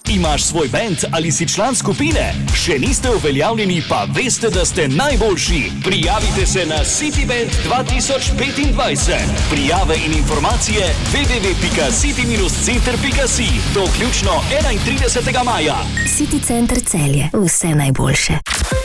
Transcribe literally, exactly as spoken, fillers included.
Imaš svoj band ali si član skupine? Še niste uveljavljeni, pa veste, da ste najboljši. Prijavite se na Cityband dva tisoč petindvajset. Prijave in informacije w w w pika city center pika si do vključno enaintridesetega maja. City Center Celje. Vse najboljše.